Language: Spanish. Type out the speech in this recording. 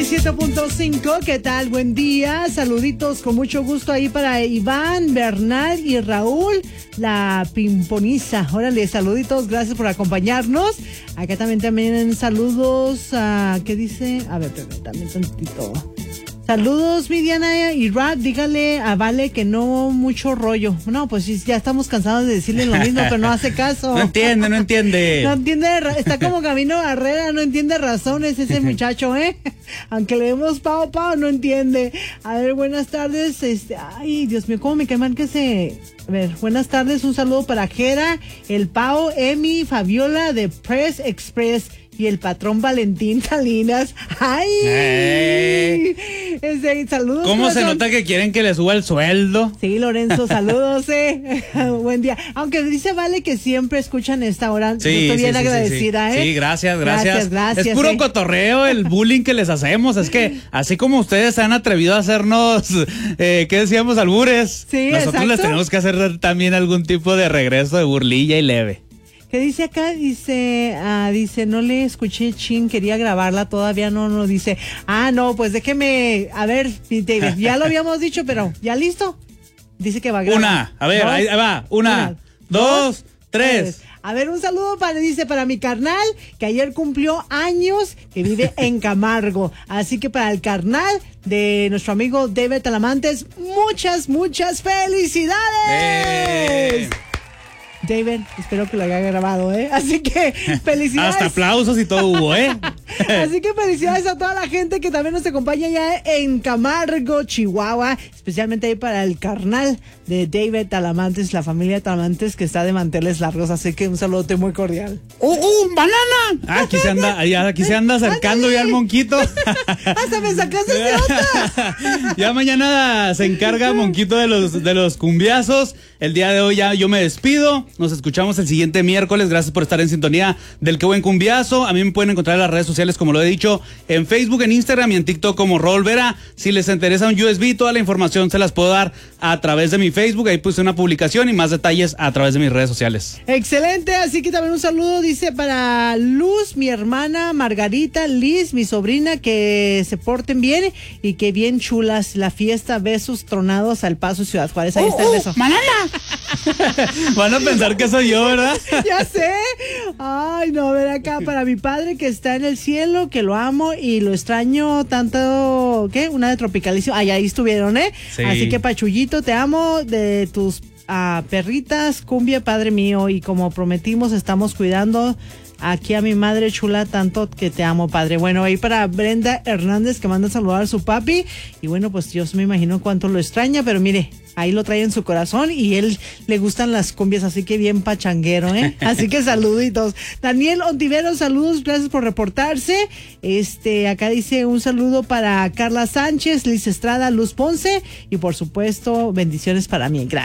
97.5, ¿qué tal? Buen día, saluditos con mucho gusto ahí para Iván, Bernal y Raúl, la pimponiza. Órale, saluditos, gracias por acompañarnos. Acá también saludos a, ¿qué dice? A ver, también tantito. Saludos, mi Diana y Rad, dígale a Vale que no mucho rollo. No, pues ya estamos cansados de decirle lo mismo, pero no hace caso. No entiende. No entiende, está como Camino Barrera, no entiende razones ese muchacho, Aunque le demos pao, no entiende. A ver, buenas tardes, ay, Dios mío, cómo me queman que se... A ver, buenas tardes, un saludo para Jera, el Pao, Emi, Fabiola de Press Express y el patrón Valentín Salinas. ¡Ay! Saludos. ¿Cómo corazón. se nota que quieren que le suba el sueldo? Sí, Lorenzo, saludos, Buen día. Aunque dice Vale que siempre escuchan esta hora. Sí, yo estoy bien agradecida, Sí, gracias. Gracias. Es puro cotorreo el bullying que les hacemos. Es que así como ustedes se han atrevido a hacernos, ¿qué decíamos? Albures. Sí, nosotros exacto. les tenemos que hacer también algún tipo de regreso de burlilla y leve. ¿Qué dice acá? Dice, no le escuché, quería grabarla, todavía no, dice. No, pues déjeme, a ver, David, ya lo habíamos dicho, pero, ¿ya listo? Dice que va a grabar. Ahí va, una, dos, tres. A ver, un saludo para mi carnal, que ayer cumplió años, que vive en Camargo. Así que para el carnal de nuestro amigo David Talamantes, muchas felicidades. David, espero que lo haya grabado, Así que felicidades. Hasta aplausos y todo hubo, Así que felicidades a toda la gente que también nos acompaña ya en Camargo, Chihuahua, especialmente ahí para el carnal de David Talamantes, la familia Talamantes que está de manteles largos, así que un saludote muy cordial. ¡Banana! Aquí se anda acercando ya el monquito. Hasta me sacaste de otra. Ya mañana se encarga Monquito de los cumbiazos. El día de hoy ya yo me despido. Nos escuchamos el siguiente miércoles. Gracias por estar en sintonía del Qué Buen Cumbiazo. A mí me pueden encontrar en las redes sociales, como lo he dicho, en Facebook, en Instagram y en TikTok como Raúl Vera. Si les interesa un USB, toda la información se las puedo dar a través de mi Facebook. Ahí puse una publicación y más detalles a través de mis redes sociales. Excelente, así que también un saludo, dice, para Luz, mi hermana, Margarita, Liz, mi sobrina, que se porten bien y que bien chulas la fiesta. Besos tronados al Paso Ciudad Juárez. Ahí está el beso. ¡Banana! Van a pensar que soy yo, ¿verdad? Ya sé. Ay, no, ver acá para mi padre que está en el cielo, que lo amo y lo extraño tanto. ¿Qué? Una de Tropicalísimo. Ahí estuvieron, Sí. Así que, Pachullito, te amo, de tus perritas, cumbia, padre mío. Y como prometimos, estamos cuidando aquí a mi madre chula, tanto que te amo, padre. Bueno, ahí para Brenda Hernández, que manda a saludar a su papi. Y bueno, pues yo me imagino cuánto lo extraña, pero mire, ahí lo trae en su corazón y él le gustan las cumbias, así que bien pachanguero, Así que saluditos. Daniel Ontivero, saludos, gracias por reportarse. Acá dice un saludo para Carla Sánchez, Liz Estrada, Luz Ponce y por supuesto bendiciones para mí. Gracias.